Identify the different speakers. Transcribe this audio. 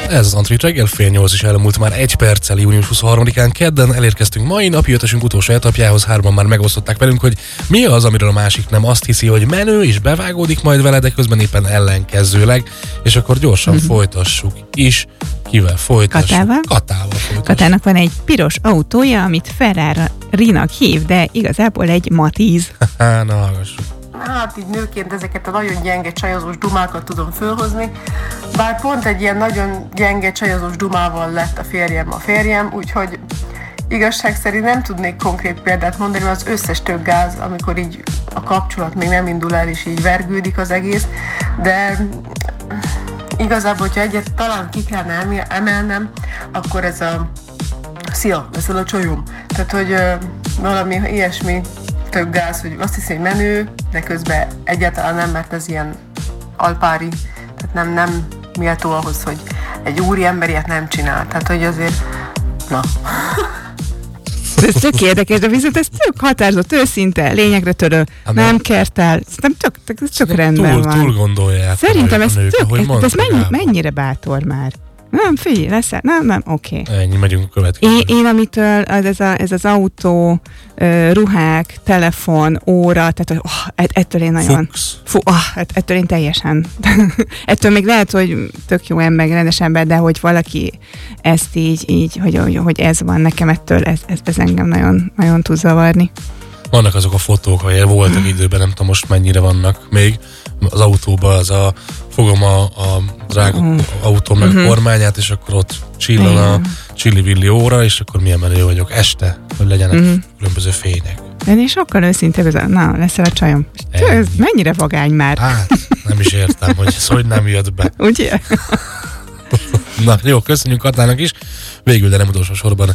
Speaker 1: Ez az Antrit reggel, 7:30 is elmúlt már 1 perccel, június 23-án kedden elérkeztünk mai napjötesünk utolsó etapjához. 3-an már megosztották velünk, hogy mi az, amiről a másik nem azt hiszi, hogy menő, és bevágódik majd vele, de közben éppen ellenkezőleg. És akkor gyorsan folytassuk is. Kivel folytassuk?
Speaker 2: Katával.
Speaker 1: Katával folytassuk.
Speaker 2: Katának van egy piros autója, amit Ferrari-nak hív, de igazából egy Matiz.
Speaker 1: Na, hallgassuk.
Speaker 3: Hát így nőként ezeket a nagyon gyenge csajozós dumákat tudom fölhozni, bár pont egy ilyen nagyon gyenge csajozós dumával lett a férjem, úgyhogy igazság szerint nem tudnék konkrét példát mondani, mert az összes tök gáz, amikor így a kapcsolat még nem indul el, és így vergődik az egész, de igazából, hogyha egyet talán ki kellene emelnem, akkor ez a szia, veszel a csajom. Tehát, hogy valami ilyesmi tök gáz, hogy azt hiszi, hogy menő, de közben egyáltalán nem, mert ez ilyen alpári, tehát nem méltó ahhoz, hogy egy úriember ilyet nem csinál. Tehát, hogy azért, na.
Speaker 2: Ez tök érdekes, de viszont ez tök határozott, őszinte, lényegre törő, nem kertel, szerintem tök rendben van.
Speaker 1: Túl gondolják.
Speaker 2: Szerintem ez tök, ez mennyire bátor már. Nem, figyelj, leszel. Nem, oké.
Speaker 1: Ennyi, megyünk a következő.
Speaker 2: Én amitől ez az autó, ruhák, telefon, óra, tehát ettől én nagyon... ettől én teljesen... ettől még lehet, hogy tök jó ember, rendes ember, de hogy valaki ezt így hogy ez van nekem, ettől ez engem nagyon, nagyon tud zavarni.
Speaker 1: Vannak azok a fotók, hogy voltak időben, nem tudom most mennyire vannak még, az autóban fogom a drága autó meg a kormányát, és akkor ott csillan a csillivilli óra, és akkor milyen menő vagyok este, hogy legyenek különböző fények.
Speaker 2: Ennél sokkal őszintebb, leszel a csajom. Ez mennyire vagány már?
Speaker 1: Hát, nem is értem, hogy ez hogy nem jött be.
Speaker 2: Ugye?
Speaker 1: Na, jó, köszönjük Katának is. Végül, de nem utolsó sorban